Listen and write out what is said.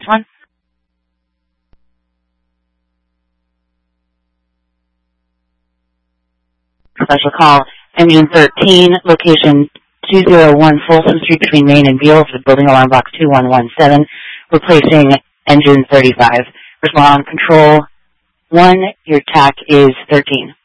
next one. Special call, engine 13, location 201 Folsom Street between Main and Beale for the building alarm box 2117, replacing engine 35. Respond control 1, your TAC is 13.